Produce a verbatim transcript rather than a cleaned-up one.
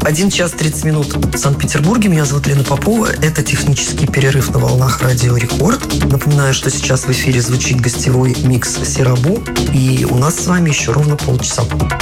один час тридцать минут в Санкт-Петербурге. Меня зовут Лена Попова. Это технический перерыв на волнах Радио Рекорд. Напоминаю, что сейчас в эфире звучит гостевой микс Серабу. И у нас с вами еще ровно полчаса.